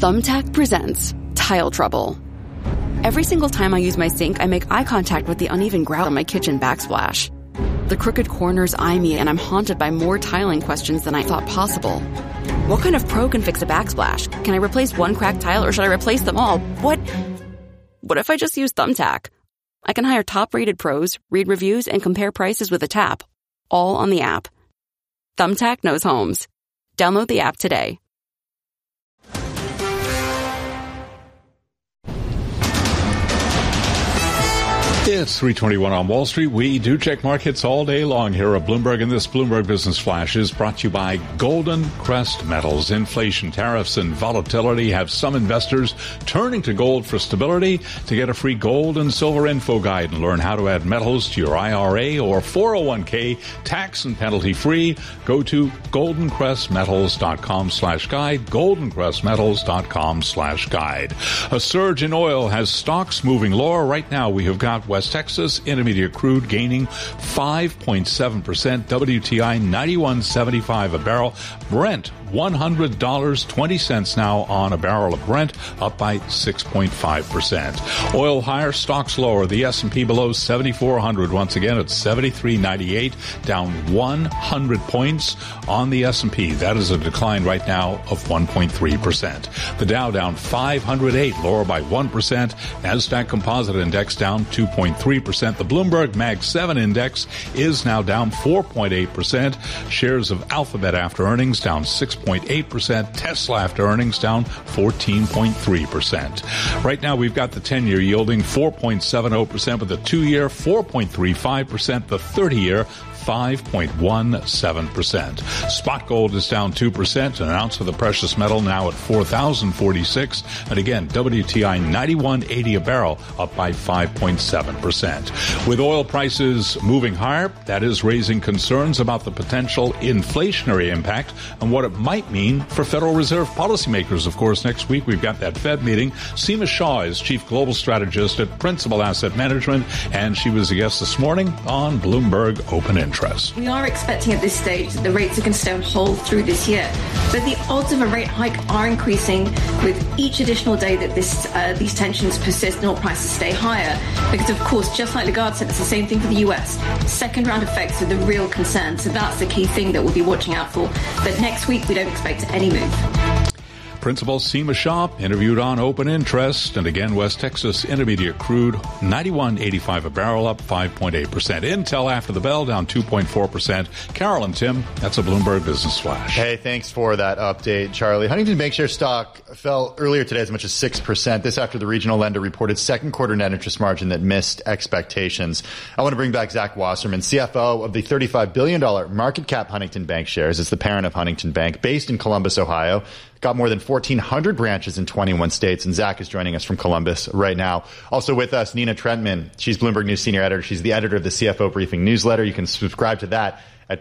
Thumbtack presents Tile Trouble. Every single time I use my sink, I make eye contact with the uneven grout on my kitchen backsplash. The crooked corners eye me, and I'm haunted by more tiling questions than I thought possible. What kind of pro can fix a backsplash? Can I replace one cracked tile, or should I replace them all? What if I just use Thumbtack? I can hire top-rated pros, read reviews, and compare prices with a tap, all on the app. Thumbtack knows homes. Download the app today. It's 3:21 on Wall Street. We do check markets all day long here at Bloomberg, and this Bloomberg Business Flash is brought to you by Golden Crest Metals. Inflation, tariffs, and volatility have some investors turning to gold for stability. To get a free gold and silver info guide and learn how to add metals to your IRA or 401k tax and penalty free, go to goldencrestmetals.com/guide, goldencrestmetals.com/guide. A surge in oil has stocks moving lower. Right now we have got West Texas Intermediate crude gaining 5.7%, WTI 91.75 a barrel, Brent $100.20 now on a barrel of Brent, up by 6.5%. Oil higher, stocks lower. The S&P below 7,400 once again at 73.98, down 100 points on the S&P. That is a decline right now of 1.3%. The Dow down 508, lower by 1%. Nasdaq Composite Index down 2.3%. The Bloomberg Mag 7 Index is now down 4.8%. Shares of Alphabet after earnings down 6.8%. Tesla after earnings down 14.3%. Right now we've got the 10-year yielding 4.70%, with the 2-year 4.35%, the 30-year 5.17%. Spot gold is down 2%. An ounce of the precious metal now at $4,046. And again, WTI 91.80 a barrel, up by 5.7%. With oil prices moving higher, that is raising concerns about the potential inflationary impact and what it might mean for Federal Reserve policymakers. Of course, next week we've got that Fed meeting. Seema Shah is Chief Global Strategist at Principal Asset Management, and she was a guest this morning on Bloomberg Open Interest. We are expecting at this stage that the rates are going to stay on hold through this year. But the odds of a rate hike are increasing with each additional day that these tensions persist and oil prices stay higher. Because, of course, just like Lagarde said, it's the same thing for the US. Second round effects are the real concern. So that's the key thing that we'll be watching out for. But next week, we don't expect any move. Principal Seema Shah interviewed on Open Interest. And again, West Texas Intermediate crude 91.85 a barrel, up 5.8%. Intel after the bell down 2.4%. Carol and Tim, that's a Bloomberg Business Flash. Hey, thanks for that update, Charlie. Huntington Bancshares stock fell earlier today as much as 6%. This after the regional lender reported second quarter net interest margin that missed expectations. I want to bring back Zach Wasserman, CFO of the $35 billion market cap Huntington Bancshares. It's the parent of Huntington Bank, based in Columbus, Ohio. Got more than 1,400 branches in 21 states, and Zach is joining us from Columbus right now. Also with us, Nina Trentman. She's Bloomberg News Senior Editor. She's the editor of the CFO Briefing newsletter. You can subscribe to that at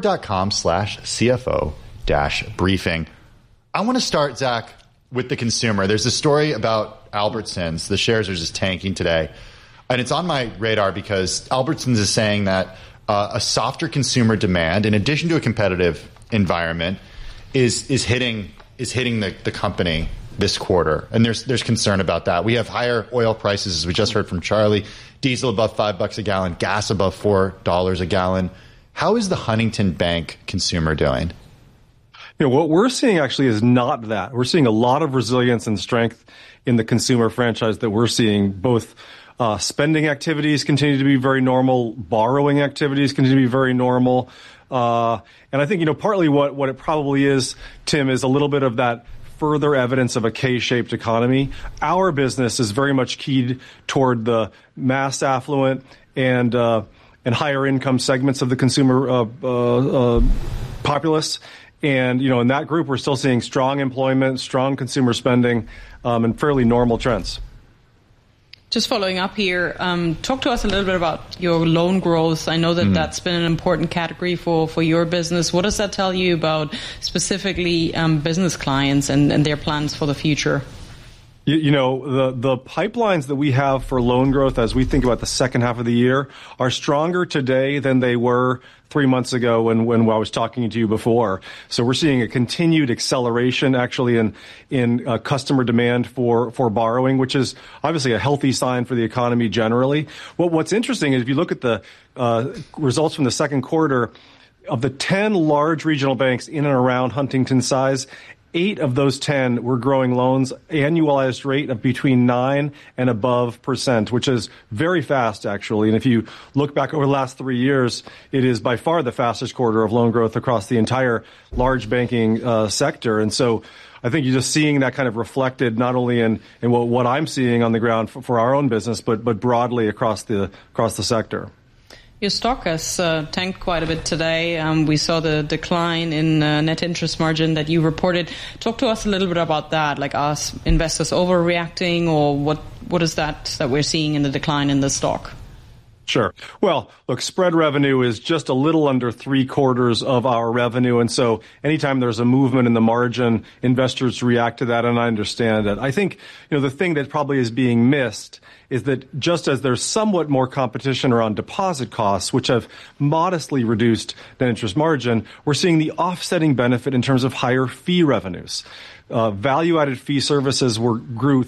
Bloomberg.com/CFO-briefing. I want to start, Zach, with the consumer. There's a story about Albertsons. The shares are just tanking today. And it's on my radar because Albertsons is saying that a softer consumer demand, in addition to a competitive environment, is hitting the company this quarter. And there's concern about that. We have higher oil prices, as we just heard from Charlie. Diesel above $5 a gallon, gas above $4 a gallon. How is the Huntington Bank consumer doing? What we're seeing actually is not that. We're seeing a lot of resilience and strength in the consumer franchise that we're seeing. Both spending activities continue to be very normal. Borrowing activities continue to be very normal. And I think, partly what it probably is, Tim, is a little bit of that further evidence of a K-shaped economy. Our business is very much keyed toward the mass affluent and higher income segments of the consumer populace. And, in that group, we're still seeing strong employment, strong consumer spending, and fairly normal trends. Just following up here, talk to us a little bit about your loan growth. I know that that's been an important category for your business. What does that tell you about specifically business clients and their plans for the future? You know, the pipelines that we have for loan growth as we think about the second half of the year are stronger today than they were 3 months ago when I was talking to you before. So we're seeing a continued acceleration actually in customer demand for borrowing, which is obviously a healthy sign for the economy generally. What's interesting is if you look at the results from the second quarter, of the 10 large regional banks in and around Huntington size, 8 of those 10 were growing loans annualized rate of between 9 and above %, which is very fast, actually. And if you look back over the last 3 years, it is by far the fastest quarter of loan growth across the entire large banking sector. And so I think you're just seeing that kind of reflected not only in what I'm seeing on the ground for our own business, but broadly across the sector. Your stock has tanked quite a bit today. We saw the decline in net interest margin that you reported. Talk to us a little bit about that, like us investors overreacting, or what is that we're seeing in the decline in the stock? Sure. Well, look, spread revenue is just a little under 3/4 of our revenue. And so anytime there's a movement in the margin, investors react to that, and I understand it. I think, the thing that probably is being missed is that just as there's somewhat more competition around deposit costs, which have modestly reduced net interest margin, we're seeing the offsetting benefit in terms of higher fee revenues. Value-added fee services grew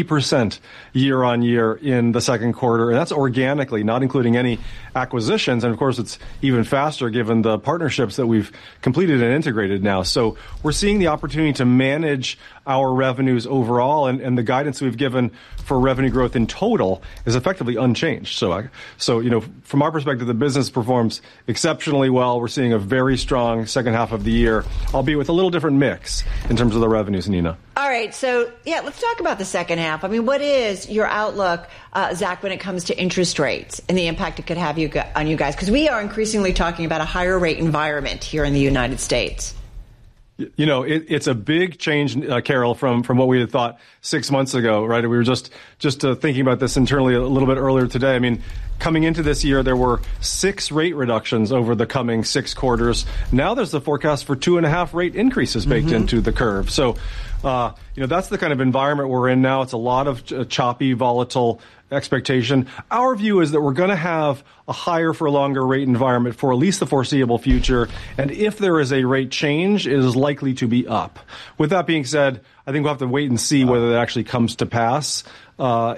30% year on year in the second quarter, and that's organically, not including any acquisitions. And of course, it's even faster given the partnerships that we've completed and integrated now. So we're seeing the opportunity to manage our revenues overall, and the guidance we've given for revenue growth in total is effectively unchanged. So from our perspective, the business performs exceptionally well. We're seeing a very strong second half of the year, albeit with a little different mix in terms of the revenues, Nina. All right. So, let's talk about the second half. I mean, what is your outlook, Zach, when it comes to interest rates and the impact it could have on you guys? Because we are increasingly talking about a higher rate environment here in the United States. It's a big change, Carol, from what we had thought 6 months ago, right? We were just thinking about this internally a little bit earlier today. I mean, coming into this year, there were 6 rate reductions over the coming 6 quarters. Now there's the forecast for 2.5 rate increases baked into the curve. So, that's the kind of environment we're in now. It's a lot of choppy, volatile expectation. Our view is that we're going to have a higher for longer rate environment for at least the foreseeable future. And if there is a rate change, it is likely to be up. With that being said, I think we'll have to wait and see whether that actually comes to pass. I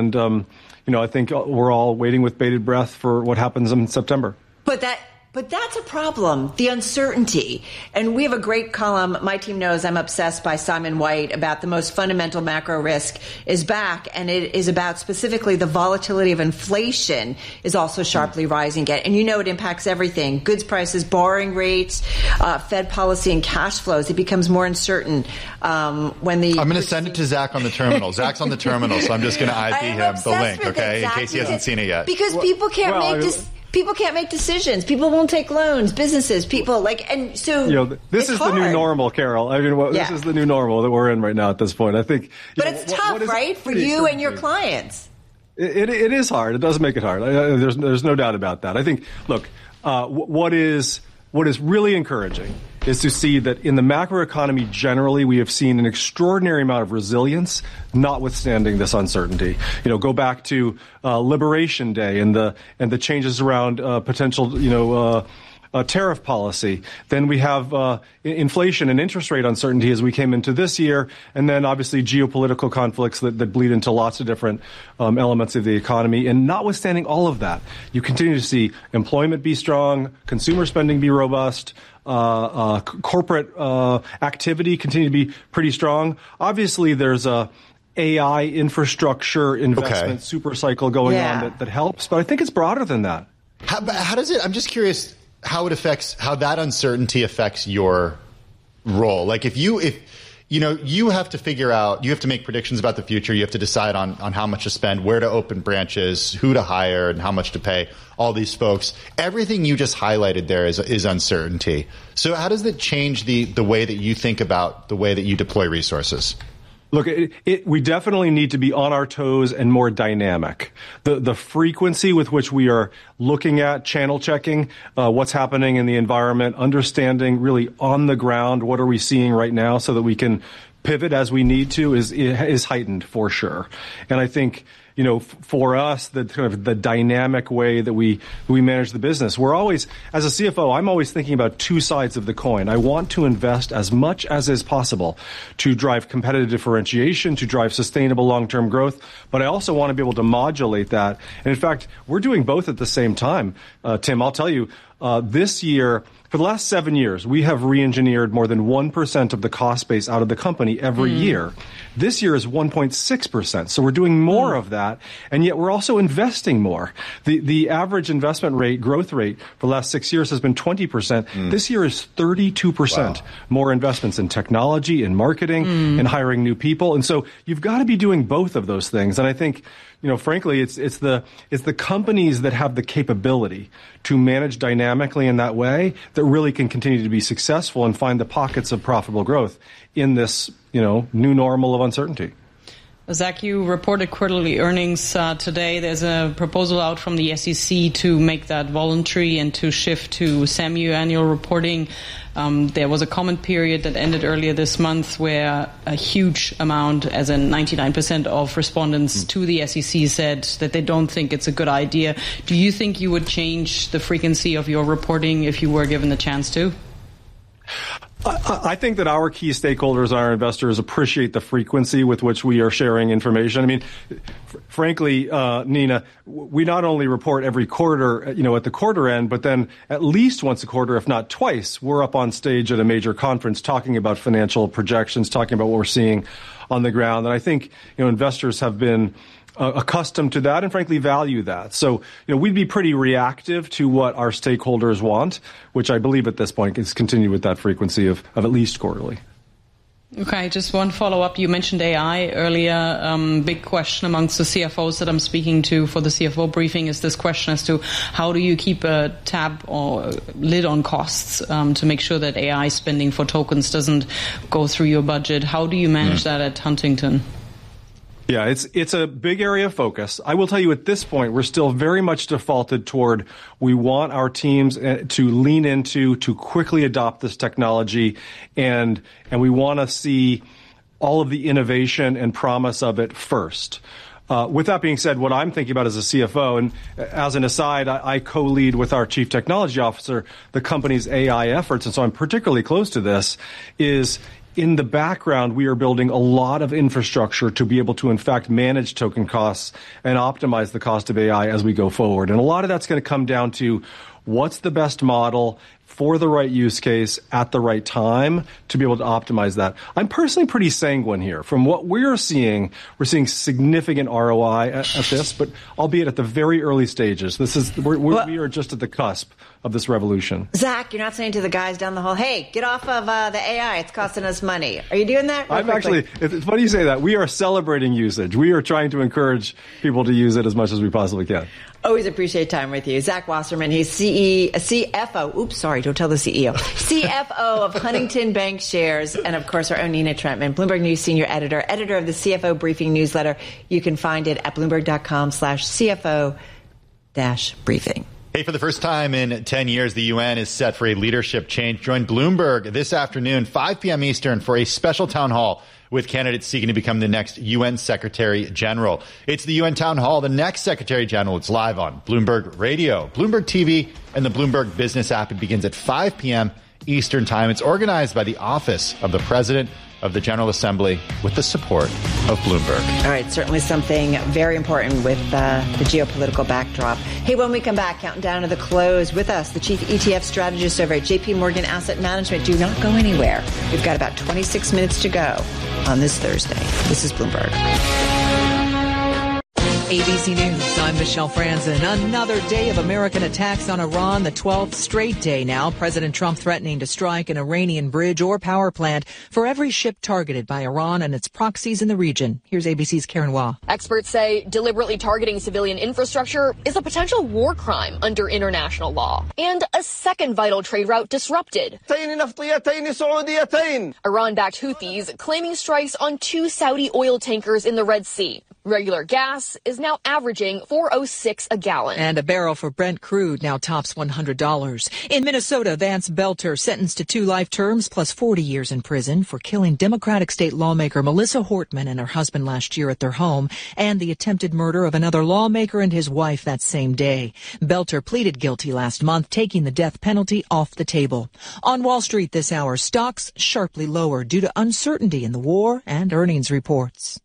think we're all waiting with bated breath for what happens in September. But that's a problem, the uncertainty. And we have a great column. My team knows I'm obsessed by Simon White about the most fundamental macro risk is back. And it is about specifically the volatility of inflation is also sharply rising again. And it impacts everything. Goods prices, borrowing rates, Fed policy and cash flows. It becomes more uncertain when the... I'm going to send it to Zach on the terminal. Zach's on the terminal, so I'm just going to IP him the link, okay, in case he hasn't seen it yet. Because people can't People can't make decisions. People won't take loans. Businesses, people and so this is hard. The new normal, Carol. I mean, this is the new normal that we're in right now at this point. I think, but it's tough, right, for you and your clients. It is hard. It does make it hard. There's no doubt about that. I think. Look, what is really encouraging is to see that in the macroeconomy generally, we have seen an extraordinary amount of resilience, notwithstanding this uncertainty. Go back to Liberation Day and the changes around potential, tariff policy. Then we have inflation and interest rate uncertainty as we came into this year, and then obviously geopolitical conflicts that bleed into lots of different elements of the economy. And notwithstanding all of that, you continue to see employment be strong, consumer spending be robust, corporate activity continue to be pretty strong. Obviously, there's a AI infrastructure investment super cycle going on that helps, but I think it's broader than that. How does it? I'm just curious how that uncertainty affects your role. Like if you have to figure out, you have to make predictions about the future. You have to decide on how much to spend, where to open branches, who to hire, and how much to pay all these folks. Everything you just highlighted there is uncertainty. So how does it change the way that you think about the way that you deploy resources? Look, we definitely need to be on our toes and more dynamic. The frequency with which we are looking at channel checking, what's happening in the environment, understanding really on the ground, what are we seeing right now so that we can pivot as we need to is heightened for sure. And I think, for us, the kind of the dynamic way that we manage the business, we're always, as a CFO, I'm always thinking about two sides of the coin. I want to invest as much as is possible to drive competitive differentiation, to drive sustainable long-term growth, but I also want to be able to modulate that. And in fact, we're doing both at the same time. Tim, I'll tell you, this year, for the last 7 years, we have re-engineered more than 1% of the cost base out of the company every year. This year is 1.6%. So we're doing more of that, and yet we're also investing more. The average investment rate, growth rate for the last 6 years has been 20%. This year is 32% more investments in technology, in marketing, in hiring new people. And so you've got to be doing both of those things. And I think, frankly, it's the companies that have the capability to manage dynamically in that way that really can continue to be successful and find the pockets of profitable growth in this, new normal of uncertainty. Zach, you reported quarterly earnings today. There's a proposal out from the SEC to make that voluntary and to shift to semi-annual reporting. There was a comment period that ended earlier this month where a huge amount, as in 99% of respondents to the SEC, said that they don't think it's a good idea. Do you think you would change the frequency of your reporting if you were given the chance to? I think that our key stakeholders, our investors, appreciate the frequency with which we are sharing information. I mean, frankly, Nina, we not only report every quarter, at the quarter end, but then at least once a quarter, if not twice, we're up on stage at a major conference talking about financial projections, talking about what we're seeing on the ground. And I think, investors have been accustomed to that and frankly value that. So, we'd be pretty reactive to what our stakeholders want, which I believe at this point is continue with that frequency of at least quarterly. Okay, just one follow-up. You mentioned AI earlier. Big question amongst the CFOs that I'm speaking to for the CFO briefing is this question as to how do you keep a tab or lid on costs to make sure that AI spending for tokens doesn't go through your budget? How do you manage that at Huntington? Yeah, it's a big area of focus. I will tell you at this point, we're still very much defaulted toward we want our teams to lean into, to quickly adopt this technology, and we want to see all of the innovation and promise of it first. With that being said, what I'm thinking about as a CFO, and as an aside, I co-lead with our Chief Technology Officer the company's AI efforts, and so I'm particularly close to this, is in the background, we are building a lot of infrastructure to be able to, in fact, manage token costs and optimize the cost of AI as we go forward. And a lot of that's going to come down to what's the best model for the right use case at the right time to be able to optimize that. I'm personally pretty sanguine here. From what we're seeing significant ROI at this, but albeit at the very early stages. We are just at the cusp of this revolution. Zach, you're not saying to the guys down the hall, hey, get off of the AI. It's costing us money. Are you doing that? It's funny you say that. We are celebrating usage. We are trying to encourage people to use it as much as we possibly can. Always appreciate time with you. Zach Wasserman, he's CFO. Oops, sorry, don't tell the CEO. CFO of Huntington Bank Shares, and of course our own Nina Trentman, Bloomberg News senior editor of the CFO Briefing newsletter. You can find it at bloomberg.com/CFO-briefing. Hey, for the first time in 10 years, the UN is set for a leadership change. Join Bloomberg this afternoon, 5 p.m. Eastern, for a special town hall with candidates seeking to become the next UN Secretary General. It's the UN Town Hall, the next Secretary General. It's live on Bloomberg Radio, Bloomberg TV, and the Bloomberg Business app. It begins at 5 p.m. Eastern Time. It's organized by the Office of the President of the General Assembly with the support of Bloomberg. All right, certainly something very important with the geopolitical backdrop. Hey, when we come back, counting down to the close with us, the Chief ETF Strategist over at JP Morgan Asset Management. Do not go anywhere. We've got about 26 minutes to go on this Thursday. This is Bloomberg. ABC News, I'm Michelle Franzen. Another day of American attacks on Iran, the 12th straight day now. President Trump threatening to strike an Iranian bridge or power plant for every ship targeted by Iran and its proxies in the region. Here's ABC's Karen Wah. Experts say deliberately targeting civilian infrastructure is a potential war crime under international law. And a second vital trade route disrupted. Iran-backed Houthis claiming strikes on 2 Saudi oil tankers in the Red Sea. Regular gas is now averaging $4.06 a gallon. And a barrel for Brent crude now tops $100. In Minnesota, Vance Belter sentenced to 2 life terms plus 40 years in prison for killing Democratic state lawmaker Melissa Hortman and her husband last year at their home, and the attempted murder of another lawmaker and his wife that same day. Belter pleaded guilty last month, taking the death penalty off the table. On Wall Street this hour, stocks sharply lower due to uncertainty in the war and earnings reports.